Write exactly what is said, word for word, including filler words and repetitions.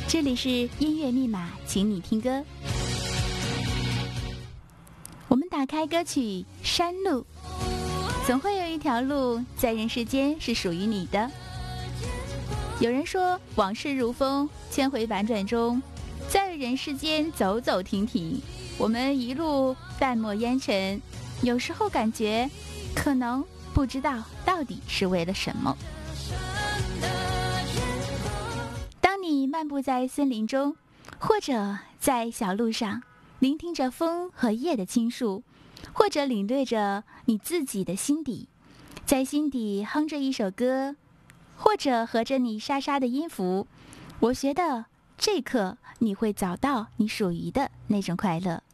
这里是音乐密码，请你听歌。我们打开歌曲《山路》，总会有一条路在人世间是属于你的。有人说，往事如风，千回百转中，在人世间走走停停，我们一路淡漠烟尘，有时候感觉可能不知道到底是为了什么。当你漫步在森林中，或者在小路上，聆听着风和叶的倾诉，或者领略着你自己的心底，在心底哼着一首歌，或者和着你沙沙的音符，我觉得这刻你会找到你属于的那种快乐。